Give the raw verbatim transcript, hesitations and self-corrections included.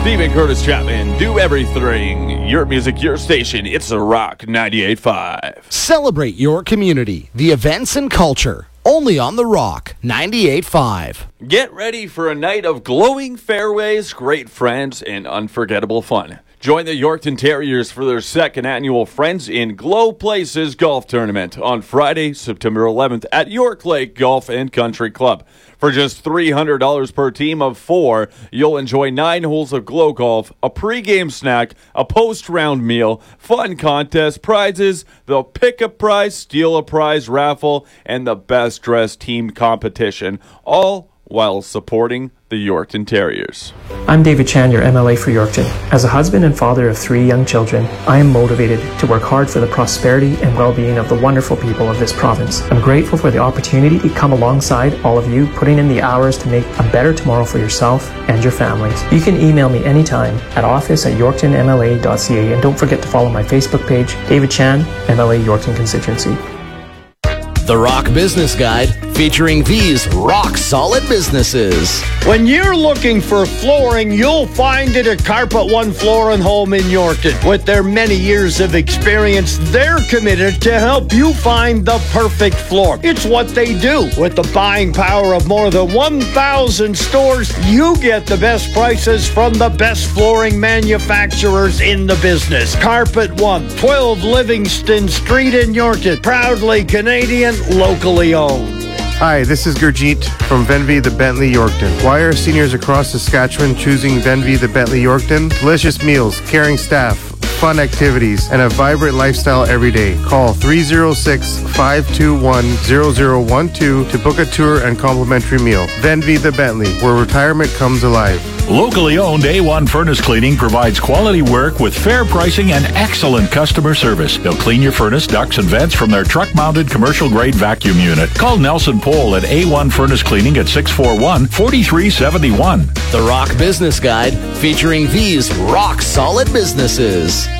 Stephen Curtis Chapman, do everything. Your music, your station. It's a Rock ninety-eight point five. Celebrate your community, the events and culture. Only on the Rock ninety-eight point five. Get ready for a night of glowing fairways, great friends, and unforgettable fun. Join the Yorkton Terriers for their second annual Friends in Glow Places golf tournament on Friday, September eleventh at York Lake Golf and Country Club. For just three hundred dollars per team of four, you'll enjoy nine holes of glow golf, a pregame snack, a post-round meal, fun contest, prizes, the pick-up prize, steal a prize raffle, and the best-dressed team competition, all while supporting the Yorkton Terriers. I'm David Chan, your M L A for Yorkton. As a husband and father of three young children, I am motivated to work hard for the prosperity and well-being of the wonderful people of this province. I'm grateful for the opportunity to come alongside all of you, putting in the hours to make a better tomorrow for yourself and your families. You can email me anytime at office at yorkton m l a dot c a, and don't forget to follow my Facebook page, David Chan, M L A Yorkton Constituency. The Rock Business Guide, featuring these rock-solid businesses. When you're looking for flooring, you'll find it at Carpet One Floor and Home in Yorkton. With their many years of experience, they're committed to help you find the perfect floor. It's what they do. With the buying power of more than one thousand stores, you get the best prices from the best flooring manufacturers in the business. Carpet One, twelve Livingston Street in Yorkton. Proudly Canadian, locally owned. Hi, this is Gurjeet from Venvy the Bentley Yorkton. Why are seniors across Saskatchewan choosing Venvy the Bentley Yorkton? Delicious meals, caring staff, fun activities, and a vibrant lifestyle every day. Call three oh six, five two one, zero zero one two to book a tour and complimentary meal. Venvy the Bentley, where retirement comes alive. Locally owned A one Furnace Cleaning provides quality work with fair pricing and excellent customer service. They'll clean your furnace, ducts, and vents from their truck-mounted commercial-grade vacuum unit. Call Nelson Pohl at A one Furnace Cleaning at six four one, four three seven one. The Rock Business Guide, featuring these rock-solid businesses.